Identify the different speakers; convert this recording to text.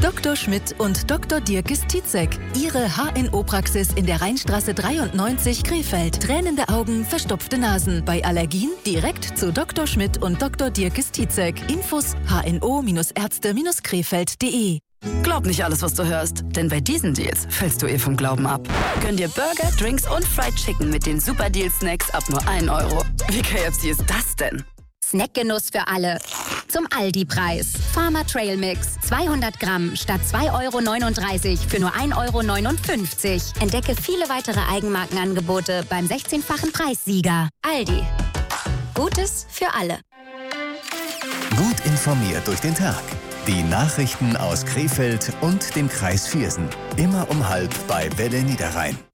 Speaker 1: Dr. Schmidt und Dr. Dirkes Tietzek. Ihre HNO-Praxis in der Rheinstraße 93 Krefeld. Tränende Augen, verstopfte Nasen. Bei Allergien direkt zu Dr. Schmidt und Dr. Dirkes Tietzek. Infos hno-ärzte-krefeld.de.
Speaker 2: Glaub nicht alles, was du hörst, denn bei diesen Deals fällst du vom Glauben ab. Gönn dir Burger, Drinks und Fried Chicken mit den Super Deal Snacks ab nur 1 Euro. Wie KFC ist das denn?
Speaker 3: Snackgenuss für alle. Zum Aldi-Preis. Farmer Trail Mix. 200 Gramm statt 2,39 € für nur 1,59 €. Entdecke viele weitere Eigenmarkenangebote beim 16-fachen Preissieger. Aldi. Gutes für alle.
Speaker 4: Gut informiert durch den Tag. Die Nachrichten aus Krefeld und dem Kreis Viersen. Immer um 12:30 bei Welle Niederrhein.